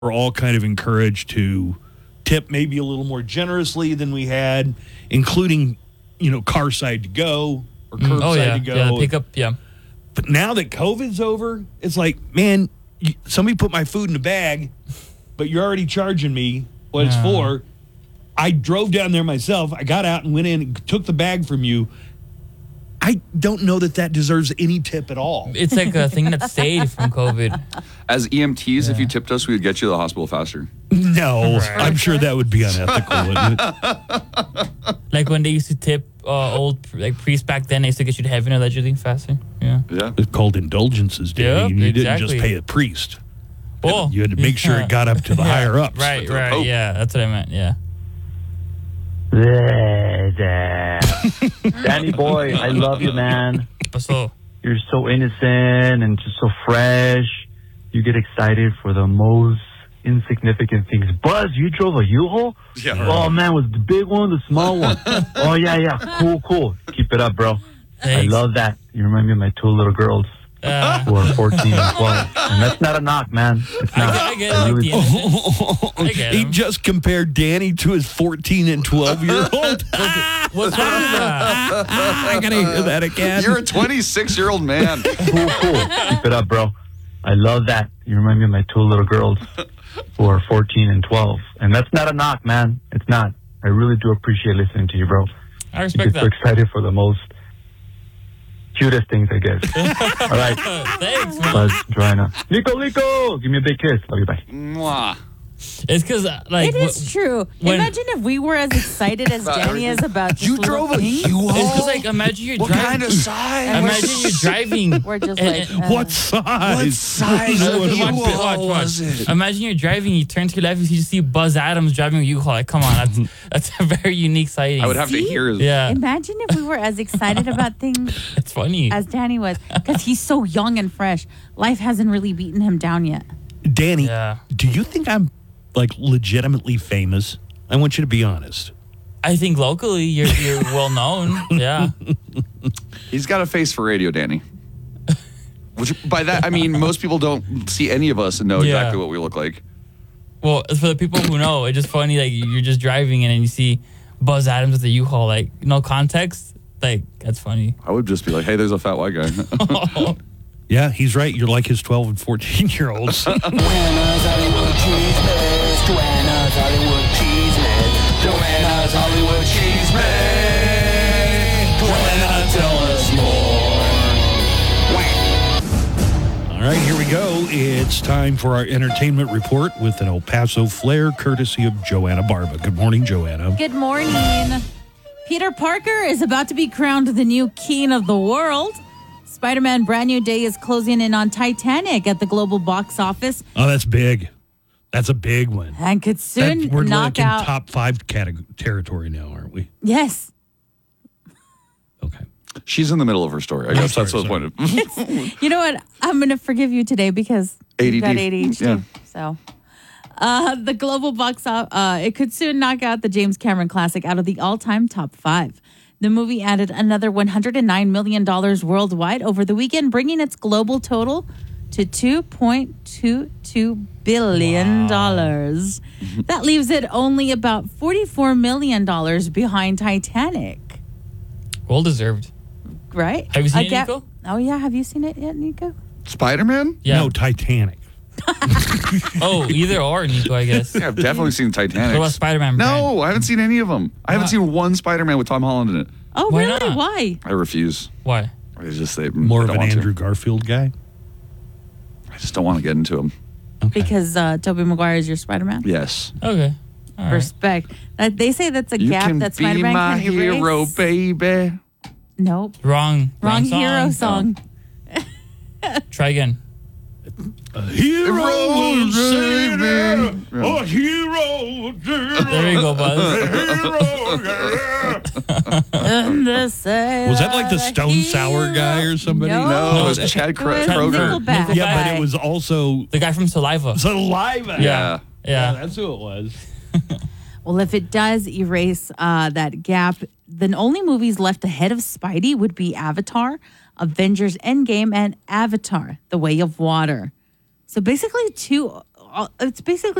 we're all kind of encouraged to tip maybe a little more generously than we had, including, car side to go or curbside to go. Yeah, pickup, yeah. But now that COVID's over, it's like, man, somebody put my food in a bag, but you're already charging me what it's for. I drove down there myself. I got out and went in and took the bag from you. I don't know that deserves any tip at all. It's like a thing that stayed from COVID. As EMTs, if you tipped us, we would get you to the hospital faster. No, right. I'm sure that would be unethical, wouldn't it? Like when they used to tip old priests back then, they used to get you to heaven allegedly faster. Yeah. It's called indulgences, Danny. Yeah, you didn't just pay a priest. Oh, you had to make sure it got up to the higher ups. Right, yeah, that's what I meant, yeah. Danny boy, I love you, man. So you're so innocent and just so fresh. You get excited for the most insignificant things. Buzz, you drove a U-Haul? Yeah. Oh, man, was it the big one, the small one? Oh, yeah. Cool. Keep it up, bro. Thanks. I love that. You remind me of my two little girls who are 14 and 12. And that's not a knock, man. It's not. I get it. Really I get He him. just compared Danny to his 14 and 12-year-old. What's wrong with that? I got to hear that again. You're a 26-year-old man. Cool. Keep it up, bro. I love that. You remind me of my two little girls who are 14 and 12. And that's not a knock, man. It's not. I really do appreciate listening to you, bro. I You respect get so that. excited for the most cutest things, I guess. All right. Thanks, man. Buzz, Joanna. Nico, give me a big kiss. Love you, bye. Mwah. It's because, It is true. Imagine if we were as excited as Danny is about this You little drove a thing. U-Haul? It's because, imagine you're driving. Kind of size? Imagine you're driving. We're just and- like, What size? What size Watch, of watch, U-Haul watch. was it? Imagine you're driving, you turn to your left, you see Buzz Adams driving a U-Haul. Like, come on, that's a very unique sighting. I would have to See? hear his... Yeah, imagine if we were as excited about things it's funny. as Danny was, because he's so young and fresh. Life hasn't really beaten him down yet. Danny, Yeah. do you think I'm legitimately famous? I want you to be honest. I think locally you're well known. Yeah. He's got a face for radio, Danny. Which, by that, I mean, most people don't see any of us and know Yeah. exactly what we look like. Well, for the people who know, it's just funny. Like you're just driving and you see Buzz Adams with the U-Haul. Like no context. Like that's funny. I would just be like, hey, there's a fat white guy. Yeah, he's right. You're like his 12 and 14-year-olds. Joanna's Hollywood Cheese Mix. Joanna's Hollywood Cheese Mix. Joanna's Hollywood Cheese Mix. Joanna, tell us more. All right, here we go. It's time for our entertainment report with an El Paso flair, courtesy of Joanna Barba. Good morning, Joanna. Good morning. Peter Parker is about to be crowned the new king of the world. Spider-Man Brand New Day is closing in on Titanic at the global box office Oh, that's big. That's a big one. and could soon We're knock like in out. top 5 territory now, aren't we? Yes. Okay. She's in the middle of her story. I guess sorry, that's the point of... You know what? I'm going to forgive you today because you got ADD. ADHD. Yeah. So, the global box office, it could soon knock out the James Cameron classic out of the all-time top 5. The movie added another $109 million worldwide over the weekend, bringing its global total to $2.22 billion. That leaves it only about $44 million behind Titanic, Well deserved. right? Have you seen I it, get- Nico? Oh, yeah. Have you seen it yet, Nico? Spider-Man? Yeah. No, Titanic. Oh, either or, Nico. I guess. Yeah, I've definitely seen Titanic. What about Spider-Man? No, I haven't seen any of them. I haven't seen one Spider-Man with Tom Holland in it. Oh, Why really? not? Why? I refuse. Why? I just More I of don't an want to. Andrew Garfield guy. I just don't want to get into him. Because Tobey Maguire is your Spider-Man? Yes. Okay. All right. Respect. They say that's a You gap can that be Spider-Man my can erase. hero, baby. Nope. Wrong Hero song. Try again. A hero will save me. Yeah. A hero. There you go, Buzz. Was that like the Stone Sour guy or somebody? No, it was It Chad was Kroger. Nickelback. Yeah, but it was also The guy from Saliva. Saliva. Yeah. Yeah. That's who it was. Well, if it does erase that gap, then only movies left ahead of Spidey would be Avatar, Avengers Endgame, and Avatar, The Way of Water. So basically two it's basically